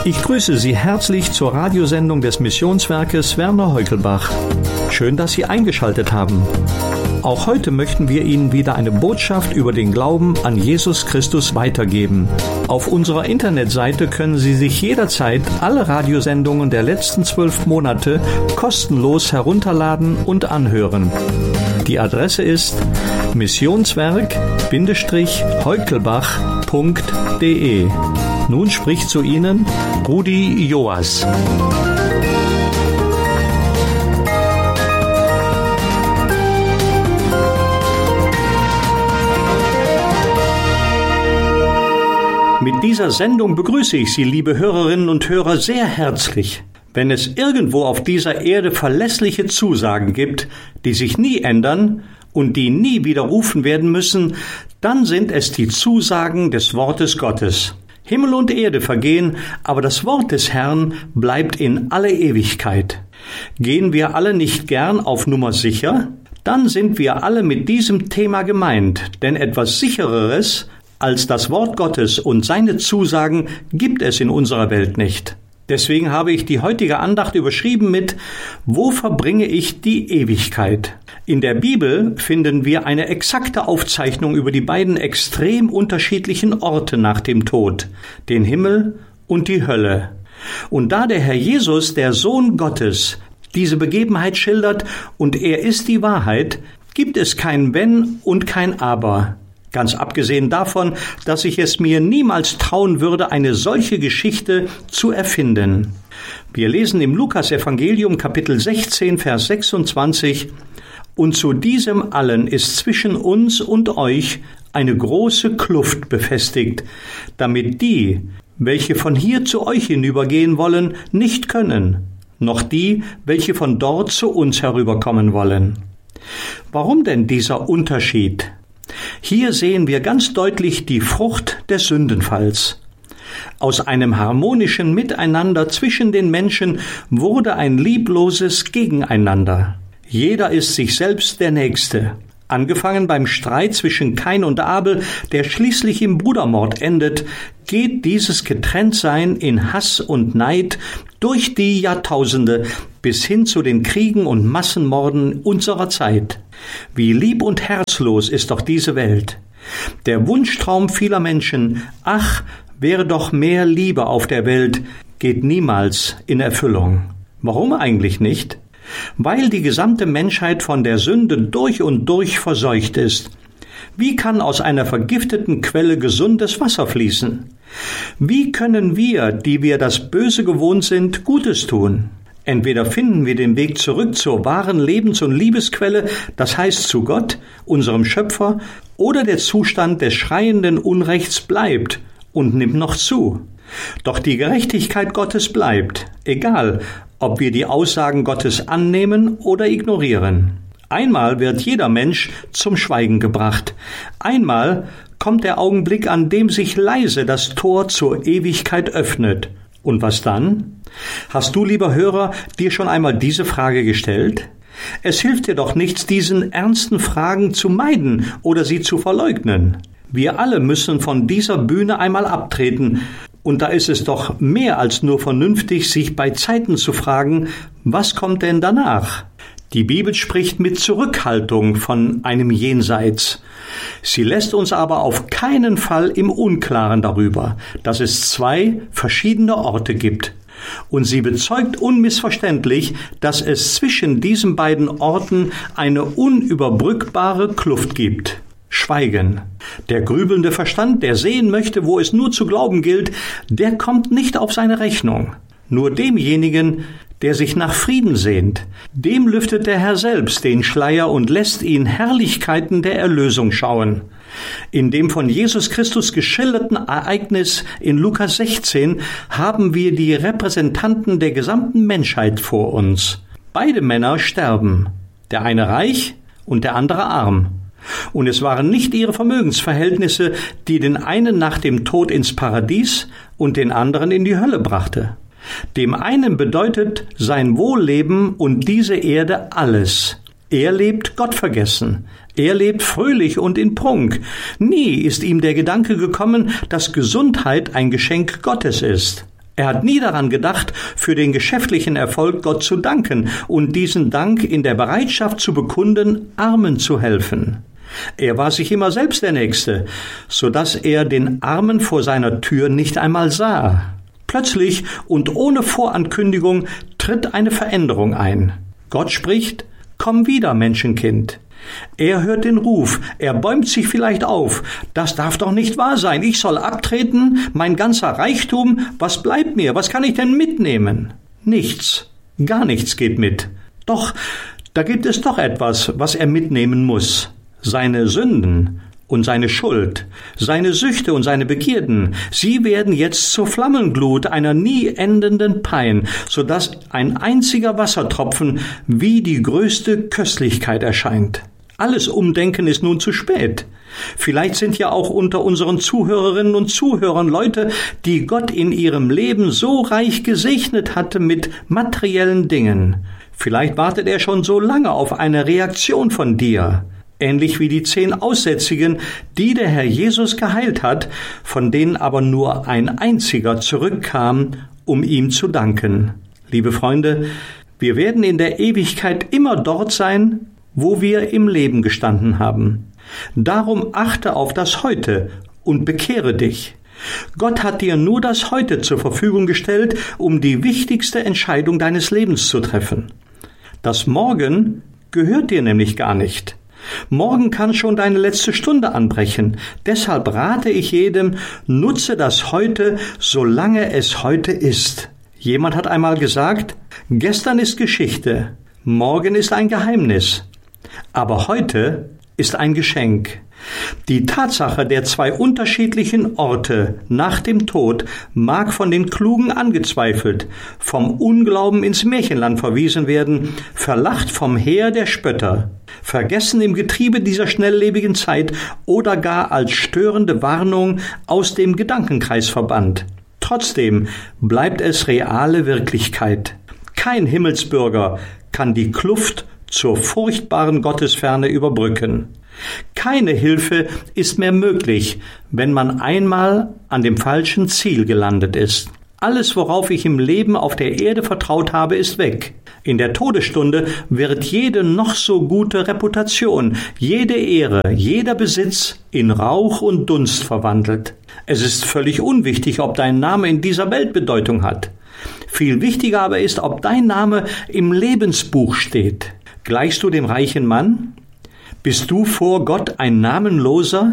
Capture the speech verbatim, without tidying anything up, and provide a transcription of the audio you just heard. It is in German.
Ich grüße Sie herzlich zur Radiosendung des Missionswerkes Werner Heukelbach. Schön, dass Sie eingeschaltet haben. Auch heute möchten wir Ihnen wieder eine Botschaft über den Glauben an Jesus Christus weitergeben. Auf unserer Internetseite können Sie sich jederzeit alle Radiosendungen der letzten zwölf Monate kostenlos herunterladen und anhören. Die Adresse ist missionswerk-heukelbach punkt de. Nun spricht zu Ihnen Rudi Joas. Mit dieser Sendung begrüße ich Sie, liebe Hörerinnen und Hörer, sehr herzlich. Wenn es irgendwo auf dieser Erde verlässliche Zusagen gibt, die sich nie ändern und die nie widerrufen werden müssen, dann sind es die Zusagen des Wortes Gottes. Himmel und Erde vergehen, aber das Wort des Herrn bleibt in alle Ewigkeit. Gehen wir alle nicht gern auf Nummer sicher? Dann sind wir alle mit diesem Thema gemeint, denn etwas Sichereres als das Wort Gottes und seine Zusagen gibt es in unserer Welt nicht. Deswegen habe ich die heutige Andacht überschrieben mit »Wo verbringe ich die Ewigkeit?« In der Bibel finden wir eine exakte Aufzeichnung über die beiden extrem unterschiedlichen Orte nach dem Tod, den Himmel und die Hölle. Und da der Herr Jesus, der Sohn Gottes, diese Begebenheit schildert und er ist die Wahrheit, gibt es kein Wenn und kein Aber. Ganz abgesehen davon, dass ich es mir niemals trauen würde, eine solche Geschichte zu erfinden. Wir lesen im Lukas-Evangelium Kapitel sechzehn, Vers sechsundzwanzig: Und zu diesem allen ist zwischen uns und euch eine große Kluft befestigt, damit die, welche von hier zu euch hinübergehen wollen, nicht können, noch die, welche von dort zu uns herüberkommen wollen. Warum denn dieser Unterschied? Hier sehen wir ganz deutlich die Frucht des Sündenfalls. Aus einem harmonischen Miteinander zwischen den Menschen wurde ein liebloses Gegeneinander. Jeder ist sich selbst der Nächste. Angefangen beim Streit zwischen Kain und Abel, der schließlich im Brudermord endet, geht dieses Getrenntsein in Hass und Neid durch die Jahrtausende bis hin zu den Kriegen und Massenmorden unserer Zeit. Wie lieb und herzlos ist doch diese Welt. Der Wunschtraum vieler Menschen, ach, wäre doch mehr Liebe auf der Welt, geht niemals in Erfüllung. Warum eigentlich nicht? Weil die gesamte Menschheit von der Sünde durch und durch verseucht ist. Wie kann aus einer vergifteten Quelle gesundes Wasser fließen? Wie können wir, die wir das Böse gewohnt sind, Gutes tun? Entweder finden wir den Weg zurück zur wahren Lebens- und Liebesquelle, das heißt zu Gott, unserem Schöpfer, oder der Zustand des schreienden Unrechts bleibt und nimmt noch zu. Doch die Gerechtigkeit Gottes bleibt, egal, ob wir die Aussagen Gottes annehmen oder ignorieren. Einmal wird jeder Mensch zum Schweigen gebracht. Einmal kommt der Augenblick, an dem sich leise das Tor zur Ewigkeit öffnet. Und was dann? Hast du, lieber Hörer, dir schon einmal diese Frage gestellt? Es hilft dir doch nichts, diesen ernsten Fragen zu meiden oder sie zu verleugnen. Wir alle müssen von dieser Bühne einmal abtreten. Und da ist es doch mehr als nur vernünftig, sich bei Zeiten zu fragen, was kommt denn danach? Die Bibel spricht mit Zurückhaltung von einem Jenseits. Sie lässt uns aber auf keinen Fall im Unklaren darüber, dass es zwei verschiedene Orte gibt. Und sie bezeugt unmissverständlich, dass es zwischen diesen beiden Orten eine unüberbrückbare Kluft gibt. Schweigen. Der grübelnde Verstand, der sehen möchte, wo es nur zu glauben gilt, der kommt nicht auf seine Rechnung. Nur demjenigen, der sich nach Frieden sehnt, dem lüftet der Herr selbst den Schleier und lässt ihn Herrlichkeiten der Erlösung schauen. In dem von Jesus Christus geschilderten Ereignis in Lukas sechzehn haben wir die Repräsentanten der gesamten Menschheit vor uns. Beide Männer sterben, der eine reich und der andere arm. Und es waren nicht ihre Vermögensverhältnisse, die den einen nach dem Tod ins Paradies und den anderen in die Hölle brachte. Dem einen bedeutet sein Wohlleben und diese Erde alles. Er lebt gottvergessen. Er lebt fröhlich und in Prunk. Nie ist ihm der Gedanke gekommen, dass Gesundheit ein Geschenk Gottes ist. Er hat nie daran gedacht, für den geschäftlichen Erfolg Gott zu danken und diesen Dank in der Bereitschaft zu bekunden, Armen zu helfen. Er war sich immer selbst der Nächste, so dass er den Armen vor seiner Tür nicht einmal sah. Plötzlich und ohne Vorankündigung tritt eine Veränderung ein. Gott spricht: Komm wieder, Menschenkind. Er hört den Ruf, er bäumt sich vielleicht auf. Das darf doch nicht wahr sein. Ich soll abtreten, mein ganzer Reichtum, was bleibt mir? Was kann ich denn mitnehmen? Nichts, gar nichts geht mit. Doch, da gibt es doch etwas, was er mitnehmen muss. Seine Sünden und seine Schuld, seine Süchte und seine Begierden, sie werden jetzt zur Flammenglut einer nie endenden Pein, so dass ein einziger Wassertropfen wie die größte Köstlichkeit erscheint. Alles Umdenken ist nun zu spät. Vielleicht sind ja auch unter unseren Zuhörerinnen und Zuhörern Leute, die Gott in ihrem Leben so reich gesegnet hatte mit materiellen Dingen. Vielleicht wartet er schon so lange auf eine Reaktion von dir. Ähnlich wie die zehn Aussätzigen, die der Herr Jesus geheilt hat, von denen aber nur ein einziger zurückkam, um ihm zu danken. Liebe Freunde, wir werden in der Ewigkeit immer dort sein, wo wir im Leben gestanden haben. Darum achte auf das Heute und bekehre dich. Gott hat dir nur das Heute zur Verfügung gestellt, um die wichtigste Entscheidung deines Lebens zu treffen. Das Morgen gehört dir nämlich gar nicht. Morgen kann schon deine letzte Stunde anbrechen. Deshalb rate ich jedem, nutze das Heute, solange es heute ist. Jemand hat einmal gesagt, gestern ist Geschichte, morgen ist ein Geheimnis, aber heute ist ein Geschenk. Die Tatsache der zwei unterschiedlichen Orte nach dem Tod mag von den Klugen angezweifelt, vom Unglauben ins Märchenland verwiesen werden, verlacht vom Heer der Spötter, vergessen im Getriebe dieser schnelllebigen Zeit oder gar als störende Warnung aus dem Gedankenkreis verbannt. Trotzdem bleibt es reale Wirklichkeit. Kein Himmelsbürger kann die Kluft zur furchtbaren Gottesferne überbrücken. Keine Hilfe ist mehr möglich, wenn man einmal an dem falschen Ziel gelandet ist. Alles, worauf ich im Leben auf der Erde vertraut habe, ist weg. In der Todesstunde wird jede noch so gute Reputation, jede Ehre, jeder Besitz in Rauch und Dunst verwandelt. Es ist völlig unwichtig, ob dein Name in dieser Welt Bedeutung hat. Viel wichtiger aber ist, ob dein Name im Lebensbuch steht. Gleichst du dem reichen Mann? Bist du vor Gott ein Namenloser?